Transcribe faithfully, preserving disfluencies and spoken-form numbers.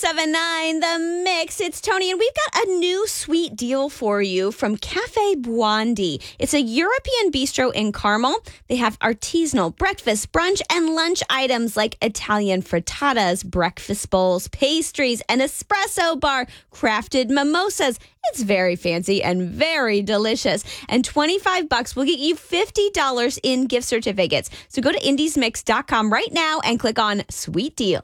seven nine, The Mix. It's Tony, and we've got a new sweet deal for you from Cafe Buondi. It's a European bistro in Carmel. They have artisanal breakfast, brunch, and lunch items like Italian frittatas, breakfast bowls, pastries, an espresso bar, crafted mimosas. It's very fancy and very delicious. And twenty-five bucks will get you fifty dollars in gift certificates. So go to indies mix dot com right now and click on Sweet Deal.